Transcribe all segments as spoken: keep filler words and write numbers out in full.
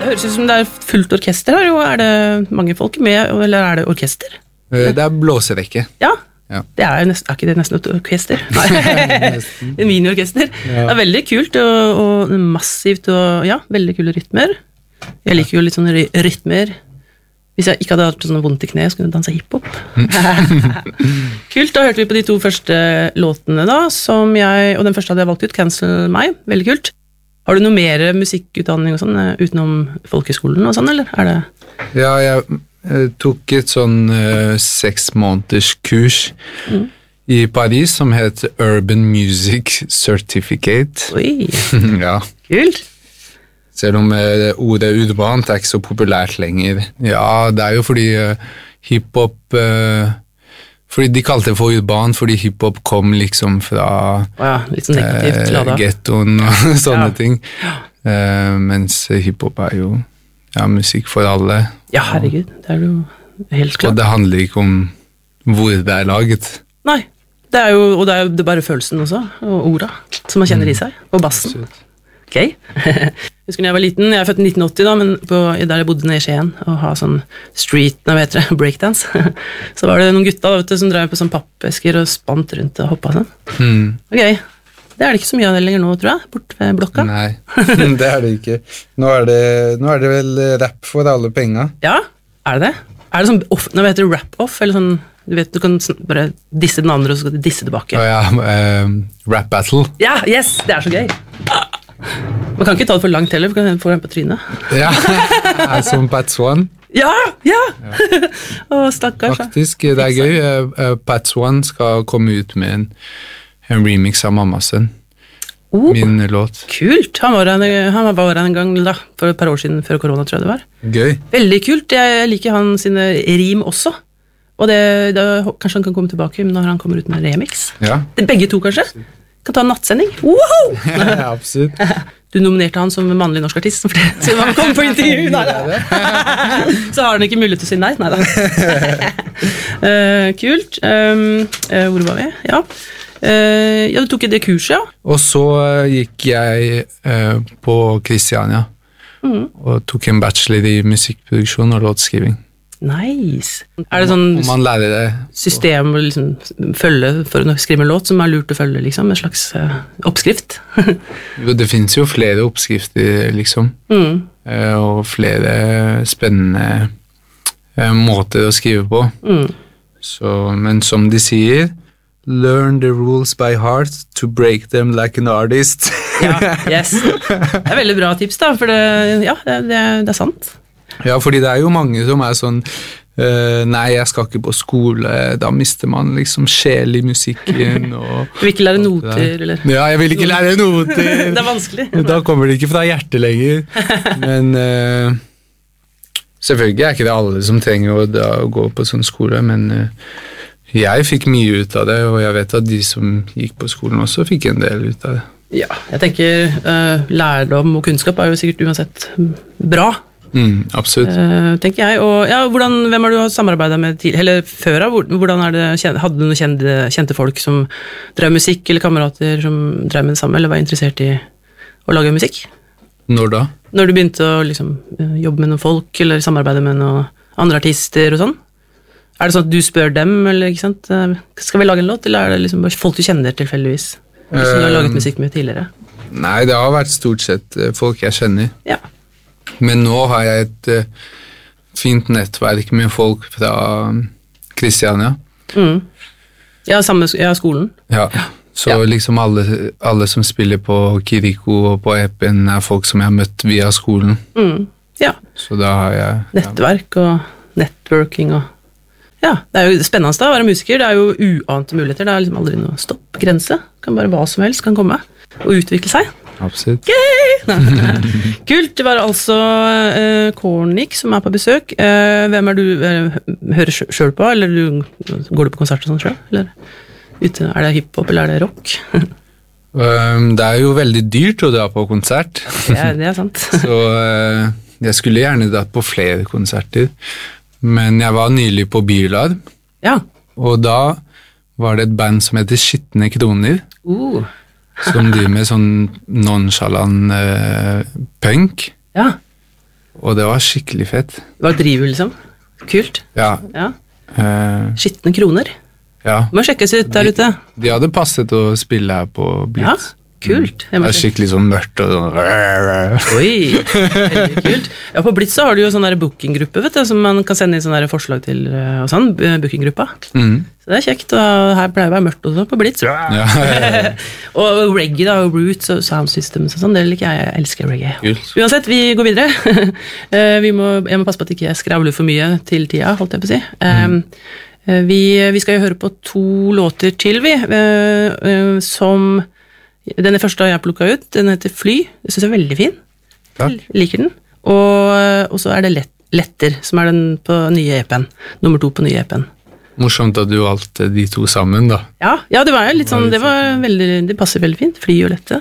høres ut som det er fullt orkester her, og er det mange folk med, eller er det orkester? Det er blåserekke. Ja, ja. Det er, nest, er ikke det nesten et orkester? Nei, en mini-orkester. Ja. Det er veldig kult, og, og massivt, og ja, veldig kule rytmer. Jeg liker jo litt sånne ry- rytmer. Hvis jeg ikke hadde hatt sånn vondt i kne, så kunne jeg danse hiphop. Kult, da hørte vi på de to første låtene da, som jeg, og den første hadde jeg valgt ut, Cancel meg, veldig kult. Har du noe mer musikkutdanning og sånn, utenom folkeskolen og sånn, eller er det? Ja, jeg... Jeg tok et sånn uh, seks måneders kurs mm. i Paris som heter Urban Music Certificate. Oi, ja. Kult. Selv om uh, ordet urbant er ikke så populært lenger. Ja, det er jo fordi uh, hiphop uh, fordi de kalte det for urban, fordi hiphop kom liksom fra oh ja, litt sånn negativt uh, ghettoen og sånne ja. ting. Uh, mens hiphop er jo ja, musikk for alle. Ja, herregud, det er jo helt klart. Og det handler ikke om hvor det er laget. Nei, det er jo, og det er jo det er bare følelsen også, og orda, som man kjenner i seg, og bassen. Ok. Husker når jeg var liten, jeg er født i nitten åtti da, men på, der jeg bodde nede i Skien, og ha sånn street, nei, vet dere, breakdance, så var det noen gutta da, vet du, som drev på sånn pappesker og spant rundt og hoppet sånn. Mm. Ok. Det er det ikke så mye av det lenger nå, tror jeg, bort ved blokka. Nei, det er det ikke. Nå er det, nå er det vel rap for alle penger. Ja, er det det? Er det sånn, off, nå vet du rap-off, eller sånn, du vet, du kan bare disse den andre, og så skal du disse tilbake. Å ja, um, rap battle. Ja, yes, det er så gøy. Man kan ikke ta det for langt heller, for kan få den på trynet. Ja, som Pats One. Ja, ja. ja. Å, stakkars. Faktisk, det er gøy. Uh, Pats One skal komme ut med en en remix av Mammasen. Oh, min låt. Kult. Han var, en, han var her en gang da, for et par år siden før korona, tror jeg det var. Gøy. Veldig kult. Jeg liker han sine rim også. Og det, det, kanskje han kan komme tilbake når han kommer ut med remix. Ja. Begge to, kanskje? Kan ta en nattsending. Wow! Ja, absolutt. Du nominerte han som mannlig norsk artist, så han kom på intervju. Nei, så har han ikke mulighet til å si nei. Nei da. uh, kult. Um, uh, hvor var vi? Ja. Uh, ja, du tok det kurset, ja. Og så uh, gikk jeg uh, på Kristiania mm. og tok en bachelor i musikkproduksjon og låtskriving. Nice. Er det sånn man lærer det. system å liksom følge for å skrive en låt som er lurt å følge, liksom? En slags uh, oppskrift? Jo, det finnes jo flere oppskrifter, liksom. Mm. Uh, og flere spennende uh, måter å skrive på. Mm. Så, men som de sier, learn the rules by heart to break them like an artist. Ja, yes. Det er veldig bra tips da, for det, ja, det, det, det er sant. Ja, fordi det er jo mange som er sånn, uh, nei, jeg skal ikke på skole, da mister man liksom sjel i musikken. Og, du vil ikke lære noter, eller? Ja, jeg vil ikke lære noter. Det er vanskelig. Da kommer det ikke fra hjertet lenger. Men uh, selvfølgelig er ikke det alle som trenger å da, gå på sånn skole, men uh, jeg fikk mye ut av det, og jeg vet at de som gikk på skolen også fikk en del ut av det. Ja, jeg tenker uh, lærdom og kunnskap er jo sikkert uansett bra. Mm, absolutt. Uh, tenker jeg. Og ja, hvordan, hvem har du samarbeidet med til, eller før av? Hvordan er det, hadde du noen kjente, kjente folk som drev musikk, eller kamerater som drev med det samme, eller var interessert i å lage musikk? Når da? Når du begynte å liksom, jobbe med noen folk, eller samarbeide med noen andre artister og sånn? Er det sånn at du spør dem, eller ikke sant? Skal vi lage en låt, eller er det liksom bare folk du kjenner tilfeldigvis? Som du har laget musikk med tidligere? Nei, det har vært stort sett folk jeg kjenner. Ja. Men nå har jeg et uh, fint nettverk med folk fra Kristiania. Mm. Ja, samme ja, skolen. Ja, så ja. Liksom alle, alle som spiller på Kiriko og på Epen er folk som jeg har møtt via skolen. Mm. Ja. Så da har jeg... Nettverk og networking og... Ja, det er jo spennende da, å være musiker. Det er jo uante muligheter. Det er liksom aldri noe stoppgrense. Kan bare hva som helst kan komme og utvikle seg. Absolutt. Kult, det var altså uh, Kornik som er på besøk. Uh, hvem er du uh, hører selv på, eller du, går du på konserter sånn selv? Eller ute, er det hiphop, eller er det rock? um, det er jo veldig dyrt å dra på konsert. Ja, det er sant. Så uh, jeg skulle gjerne dratt på flere konserter. Men jeg var nylig på Bylarm, ja. Og da var det et band som heter Skittne Kroner, uh. som driver med sånn nonchalant uh, punk. Ja. og det var skikkelig fett. Det var drivet, liksom. Kult. Ja. Ja. Eh, Skittende kroner. ja. Må sjekkes ut der ute. De hadde passet å spille her på Blitz. Ja, kult. Jeg Det må er sjekke. skikkelig sånn mørkt og sånn. Oi, veldig kult. Ja, på Blitz så har du jo sånn der bookinggruppe, vet du, som man kan sende inn sånne der forslag til, eh, og sånn, b- bookinggruppa. Mm. Så det er kjekt, og her pleier det å være mørkt også på Blitz. Ja, ja, ja. Og reggae da, og roots og sound systems og sånn, det liker jeg, jeg elsker reggae. Kult. Uansett, vi går videre. Eh, vi må, jeg må passe på at ikke jeg skravler for mye til tida, holdt jeg på å si. Um, eh, vi, vi skal jo høre på to låter til, vi, eh, eh, som den første har jeg plukket ut, den heter Fly, jeg synes jeg er veldig fin. Takk. Jeg liker den. Og, og så er det lett, Letter, som er den på nye E P-en, nummer to på nye E P-en. Morsomt at du valgte de to sammen, da. Ja, ja, det var jo litt sånn, det var veldig, det passer veldig fint, Fly og Lette.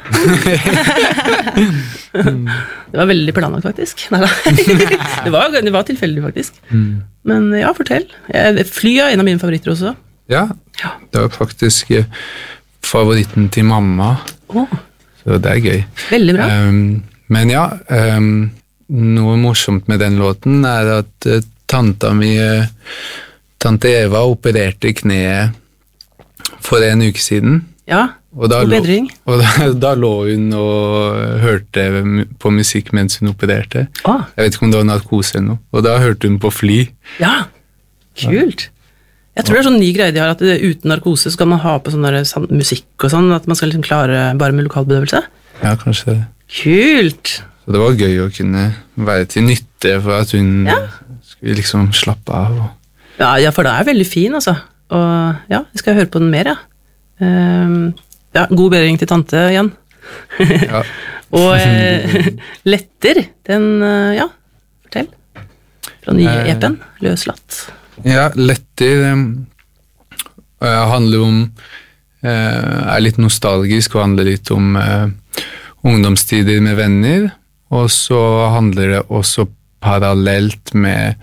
Det var veldig planlagt, faktisk. Neida. Det var, det var tilfeldig, faktisk. Men ja, fortell. Jeg- Fly er en av mine favoritter også. Ja, Ja. det var faktisk eh, favoritten til mamma, Åh, så det er gøy. veldig bra. Um, men ja, um, noe morsomt med den låten er at uh, tanta mi, uh, tante Eva, opererte kneet for en uke siden. Ja, Og da, god lå, bedring. og da, da lå hun og hørte mu- på musikk mens hun opererte. Åh, Jeg vet ikke om det var narkose eller noe. Og da hørte hun på Fly. ja, kult. Jeg tror det er sånn ny greie de har, at det, uten narkose så kan man ha på sånn der sånn musikk og sånn, at man skal liksom klare bare med lokalbedøvelse. Ja, kanskje det. Kult. Så det var gøy å kunne være til nytte for at hun Ja. skulle liksom slappe av. Og Ja, ja, for det er veldig fin, altså. Og ja, jeg skal høre på den mer, ja. Ehm, ja, god bedring til tante igjen. ja. Og eh, Letter, den, eh, ja, fortell. Fra nye Eh, E P-en, løslatt. Ja, Letter um, uh, handler om uh, er litt nostalgisk og handler litt om uh, ungdomstider med venner, og så handler det også parallelt med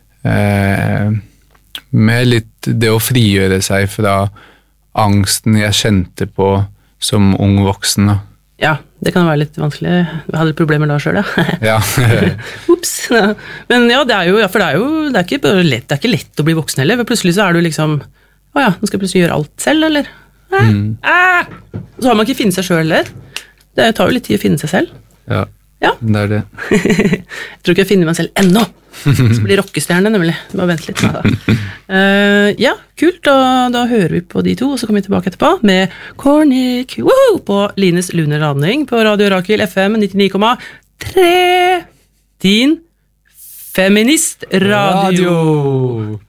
uh, med litt det å frigjøre seg fra angsten jeg kjente på som ung voksen. Da. Ja, det kan være litt vanskelig. Jeg hadde problemer da selv, ja. Ja. Ups. Ja. Men ja, det er jo, ja, for det er jo det er ikke bare lett, det er ikke lett å bli voksen heller, for plutselig så er du liksom, å ja, nå skal jeg plutselig gjøre alt selv, eller? Hæ? Mm. Ah! Så har man ikke finnet seg selv heller. Det tar jo litt tid å finne seg selv. ja, Ja. det er det. Jeg tror ikke jeg finner meg selv ennå. Så blir rockestjerne, nemlig. Bare vent litt. Da. Uh, ja, kult. Da, da hører vi på de to, og så kommer vi tilbake etterpå med Cornic Woohoo! På Lines Lunar Landing på Radio Rakel F M nittini komma tre. Din feministradio. Radio!